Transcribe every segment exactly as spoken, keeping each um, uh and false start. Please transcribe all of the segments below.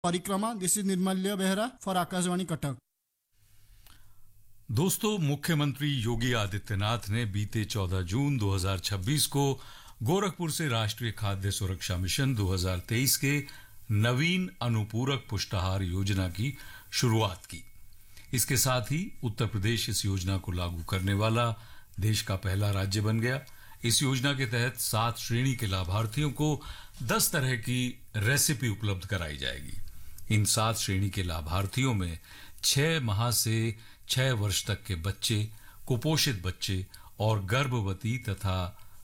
परिक्रमा, this is निर्मल्य Behera for Akashvani Cuttack. दोस्तों, मुख्यमंत्री योगी आदित्यनाथ ने बीते चौदह जून दो हज़ार छब्बीस को गोरखपुर से राष्ट्रीय खाद्य सुरक्षा मिशन दो हज़ार तेईस के नवीन अनुपूरक पुष्टाहार योजना की शुरुआत की। इसके साथ ही उत्तर प्रदेश इस योजना को लागू करने वाला देश का पहला राज्य बन गया। इस योजना के तहत सात श्रेणी के लाभार्थियों को दस तरह की रेसिपी उपलब्ध कराई जाएगी। इन सात श्रेणी के लाभार्थियों में छह माह से छह वर्ष तक के बच्चे, कुपोषित बच्चे और गर्भवती तथा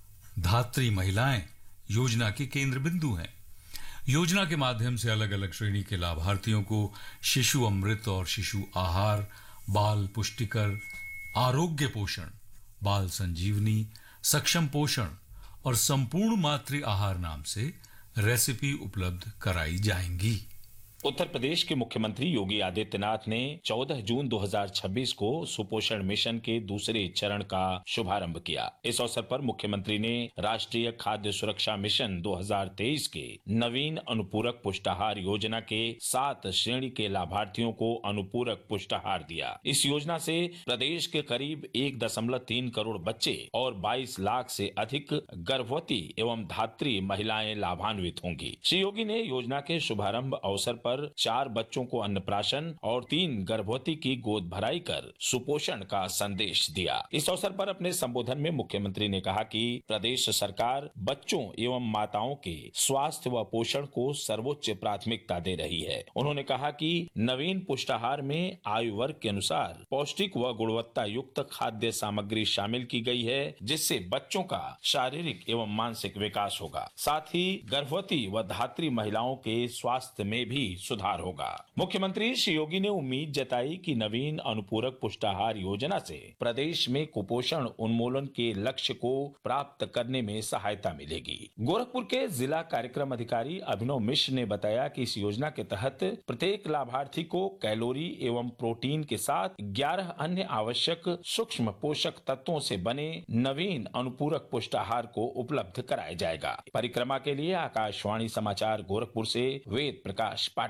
धात्री महिलाएं योजना के केंद्र बिंदु हैं। योजना के माध्यम से अलग अलग श्रेणी के लाभार्थियों को शिशु अमृत और शिशु आहार, बाल पुष्टिकर, आरोग्य पोषण, बाल संजीवनी, सक्षम पोषण और संपूर्ण मातृ आहार नाम से रेसिपी उपलब्ध कराई जाएंगी। उत्तर प्रदेश के मुख्यमंत्री योगी आदित्यनाथ ने चौदह जून दो हज़ार छब्बीस को सुपोषण मिशन के दूसरे चरण का शुभारंभ किया। इस अवसर पर मुख्यमंत्री ने राष्ट्रीय खाद्य सुरक्षा मिशन दो हज़ार तेईस के नवीन अनुपूरक पुष्टाहार योजना के सात श्रेणी के लाभार्थियों को अनुपूरक पुष्टाहार दिया। इस योजना से प्रदेश के करीब एक दशमलव तीन करोड़ बच्चे और बाईस लाख से अधिक गर्भवती एवं धात्री महिलाएं लाभान्वित होंगी। श्री योगी ने योजना के शुभारंभ अवसर पर चार बच्चों को अन्नप्राशन और तीन गर्भवती की गोद भराई कर सुपोषण का संदेश दिया। इस अवसर पर अपने संबोधन में मुख्यमंत्री ने कहा कि प्रदेश सरकार बच्चों एवं माताओं के स्वास्थ्य व पोषण को सर्वोच्च प्राथमिकता दे रही है। उन्होंने कहा कि नवीन पुष्टाहार में आयु वर्ग के अनुसार पौष्टिक व गुणवत्ता युक्त खाद्य सामग्री शामिल की गई है, जिससे बच्चों का शारीरिक एवं मानसिक विकास होगा। साथ ही गर्भवती व धात्री महिलाओं के स्वास्थ्य में भी सुधार होगा। मुख्यमंत्री श्री योगी ने उम्मीद जताई कि नवीन अनुपूरक पुष्टाहार योजना से प्रदेश में कुपोषण उन्मूलन के लक्ष्य को प्राप्त करने में सहायता मिलेगी। गोरखपुर के जिला कार्यक्रम अधिकारी अभिनव मिश्र ने बताया कि इस योजना के तहत प्रत्येक लाभार्थी को कैलोरी एवं प्रोटीन के साथ ग्यारह अन्य आवश्यक सूक्ष्म पोषक तत्वों से बने नवीन अनुपूरक पुष्टाहार को उपलब्ध कराया जाएगा। परिक्रमा के लिए आकाशवाणी समाचार गोरखपुर से वेद प्रकाश पाठक।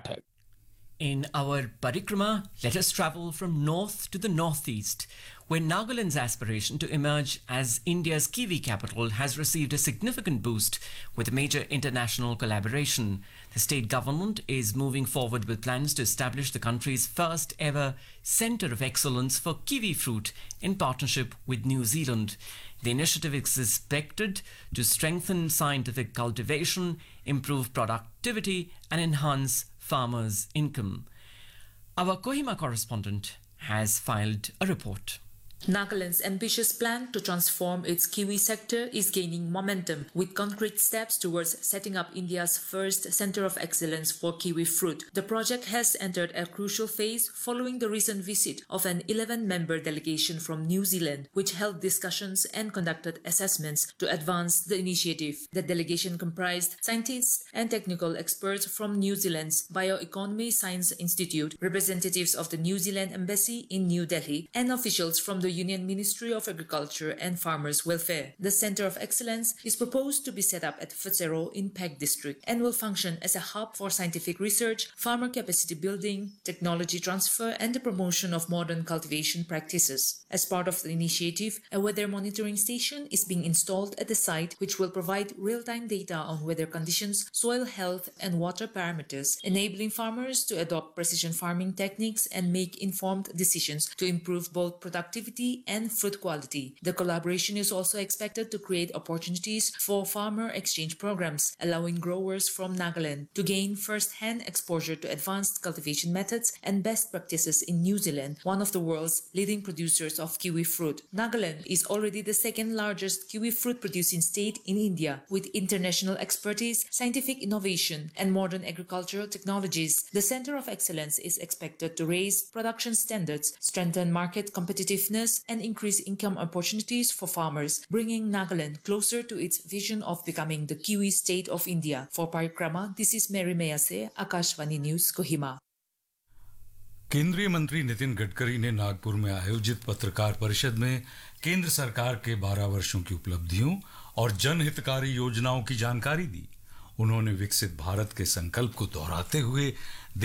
In our parikrama, let us travel from north to the northeast, where Nagaland's aspiration to emerge as India's kiwi capital has received a significant boost with major international collaboration. The state government is moving forward with plans to establish the country's first ever Centre of Excellence for kiwi fruit in partnership with New Zealand. The initiative is expected to strengthen scientific cultivation, improve productivity and enhance farmers' income. Our Kohima correspondent has filed a report. Nagaland's ambitious plan to transform its kiwi sector is gaining momentum with concrete steps towards setting up India's first Centre of Excellence for kiwi fruit. The project has entered a crucial phase following the recent visit of an eleven-member delegation from New Zealand, which held discussions and conducted assessments to advance the initiative. The delegation comprised scientists and technical experts from New Zealand's Bioeconomy Science Institute, representatives of the New Zealand Embassy in New Delhi, and officials from the Union Ministry of Agriculture and Farmers Welfare. The Centre of Excellence is proposed to be set up at Futsero in Peck District and will function as a hub for scientific research, farmer capacity building, technology transfer, and the promotion of modern cultivation practices. As part of the initiative, a weather monitoring station is being installed at the site, which will provide real-time data on weather conditions, soil health, and water parameters, enabling farmers to adopt precision farming techniques and make informed decisions to improve both productivity and fruit quality. The collaboration is also expected to create opportunities for farmer exchange programs, allowing growers from Nagaland to gain first-hand exposure to advanced cultivation methods and best practices in New Zealand, one of the world's leading producers of kiwi fruit. Nagaland is already the second largest kiwi fruit producing state in India, with international expertise, scientific innovation, and modern agricultural technologies. The Centre of Excellence is expected to raise production standards, strengthen market competitiveness, and increase income opportunities for farmers, bringing Nagaland closer to its vision of becoming the kiwi state of India. For Parikrama, this is Mary Mayase, Akashvani News, Kohima. केंद्रीय मंत्री नितिन गडकरी ने नागपुर में आयोजित पत्रकार परिषद में केंद्र सरकार के बारह वर्षों की उपलब्धियों और जनहितकारी योजनाओं की जानकारी दी। उन्होंने विकसित भारत के संकल्प को दोहराते हुए